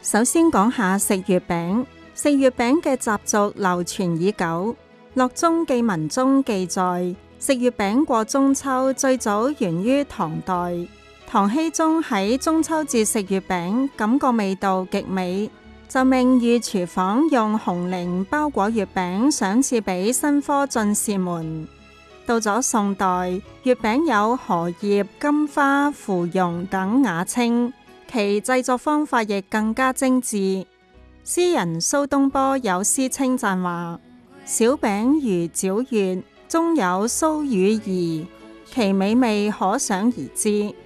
首先講下食月餅。食月餅嘅習俗流傳已久，《樂宗記文》中記載，食月餅過中秋最早源於唐代。唐僖宗喺中秋節食月餅，感覺味道極美，就命御廚房用紅綾包裹月餅，賞賜俾新科進士們。到咗宋代，月餅有荷葉、金花、芙蓉等雅稱，其製作方法亦更加精緻。詩人蘇東坡有詩稱讚話：小餅如皎月，中有蘇與飴，其美味可想而知。